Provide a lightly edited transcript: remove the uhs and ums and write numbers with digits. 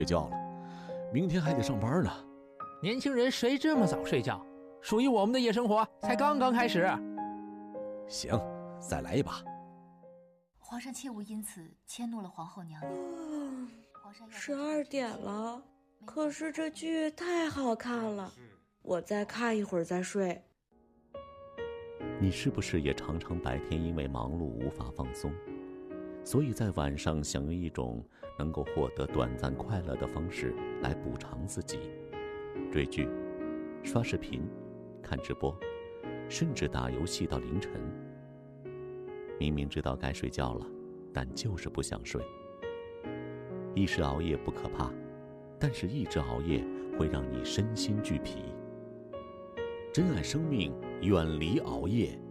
睡觉了，明天还得上班呢。 年轻人谁这么早睡觉？属于我们的夜生活才刚刚开始。 行，再来一把。 皇上切勿因此迁怒了皇后娘娘。 12点了，可是这剧太好看了，我再看一会儿再睡。 你是不是也常常白天因为忙碌无法放松，所以在晚上想用一种能够获得短暂快乐的方式来补偿自己？追剧、刷视频、看直播，甚至打游戏到凌晨。明明知道该睡觉了，但就是不想睡。一时熬夜不可怕，但是一直熬夜会让你身心俱疲。珍爱生命，远离熬夜。